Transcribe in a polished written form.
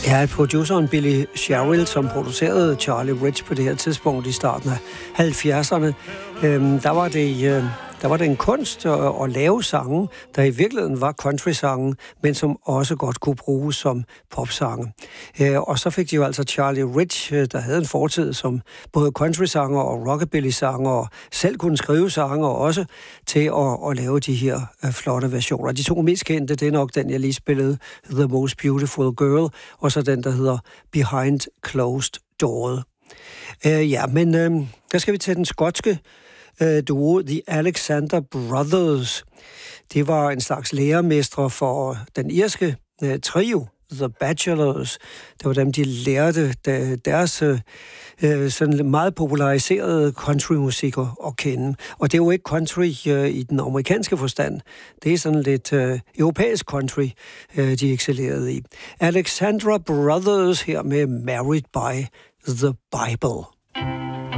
Ja, produceren Billy Sherrill, som producerede Charlie Rich på det her tidspunkt i starten af 70'erne, der var det en kunst at lave sange, der i virkeligheden var country-sange, men som også godt kunne bruges som popsange. Og så fik de jo altså Charlie Rich, der havde en fortid som både country-sanger og rockabilly-sanger, og selv kunne skrive sange også til at lave de her flotte versioner. De to mest kendte, det er nok den, jeg lige spillede, The Most Beautiful Girl, og så den, der hedder Behind Closed Doors. Der skal vi til den skotske duo, The Alexander Brothers. Det var en slags lærermestre for den irske trio, The Bachelors. Det var dem, de lærte deres sådan meget populariserede countrymusik at kende. Og det er jo ikke country i den amerikanske forstand. Det er sådan lidt europæisk country, de excellerede i. Alexandra Brothers her med Married by the Bible.